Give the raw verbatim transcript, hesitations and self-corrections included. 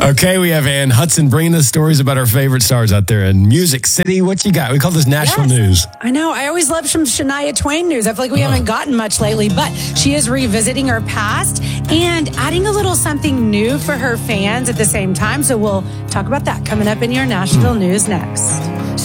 Okay, we have Ann Hudson bringing us stories about our favorite stars out there in Music City. What you got? We call this national Yes. news. I know. I always love some Shania Twain news. I feel like we uh. haven't gotten much lately, but she is revisiting her past and adding a little something new for her fans at the same time. So we'll talk about that coming up in your national mm. news next.